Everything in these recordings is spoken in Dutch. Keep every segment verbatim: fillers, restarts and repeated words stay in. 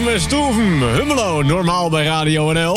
met Stoeven. Hummelo, normaal bij Radio N L.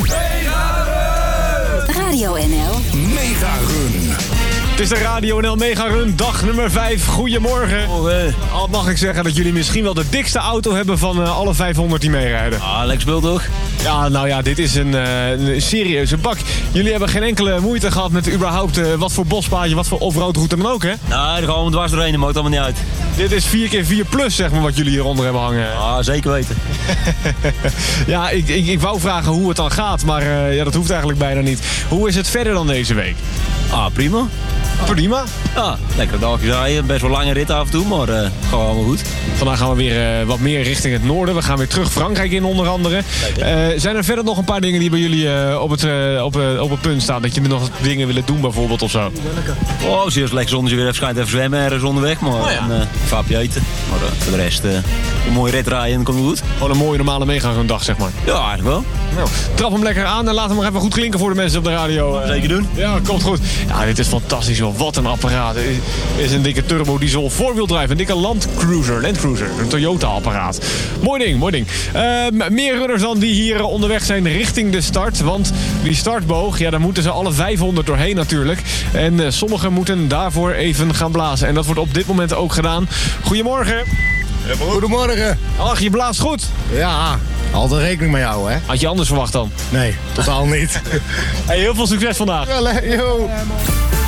Radio N L. Mega Run. Het is de Radio N L Mega Run, dag nummer vijf. Goedemorgen. Morgen. Al mag ik zeggen dat jullie misschien wel de dikste auto hebben van uh, alle vijfhonderd die meerijden. Ah, lekker speel toch? Ja, nou ja, dit is een, uh, een serieuze bak. Jullie hebben geen enkele moeite gehad met überhaupt uh, wat voor bospaadje, wat voor offroadroute dan ook, hè? Nou, daar gaan we dwars doorheen, dat maakt allemaal niet uit. Dit is vier keer vier plus, zeg maar, wat jullie hieronder hebben hangen. Ah, zeker weten. Ja, ik, ik, ik wou vragen hoe het dan gaat, maar uh, ja, dat hoeft eigenlijk bijna niet. Hoe is het verder dan deze week? Ah, prima. Prima. Ja, lekkere dagjes rijden. Best wel lange rit af en toe, maar uh, gewoon allemaal goed. Vandaag gaan we weer uh, wat meer richting het noorden. We gaan weer terug Frankrijk in onder andere. Uh, zijn er verder nog een paar dingen die bij jullie uh, op, het, uh, op, uh, op het punt staan? Dat jullie nog wat dingen willen doen bijvoorbeeld of zo? Oh, zie je lekker zonnetje weer even schijnt even zwemmen ergens onderweg. Maar oh, ja. een uh, vaapje eten. Maar uh, voor de rest uh, een mooie rit rijden en dan komt het goed. Gewoon een mooie normale meegaandag, zeg maar. Ja, eigenlijk wel. Nou, trap hem lekker aan en laat hem maar even goed klinken voor de mensen op de radio. Uh, Zeker doen. Ja, komt goed. Ja, dit is fantastisch joh. Wat een apparaat. Dit is een dikke turbo diesel four-wheel drive. Een dikke Land Cruiser. Land Cruiser. Een Toyota apparaat. Mooi ding, mooi ding. Uh, meer runners dan die hier onderweg zijn richting de start. Want die startboog, ja, daar moeten ze alle vijfhonderd doorheen natuurlijk. En uh, sommigen moeten daarvoor even gaan blazen. En dat wordt op dit moment ook gedaan. Goedemorgen. Goedemorgen. Ach, je blaast goed. Ja, altijd rekening met jou, hè? Had je anders verwacht dan? Nee, totaal niet. Hey, heel veel succes vandaag. Wel, hè, yo.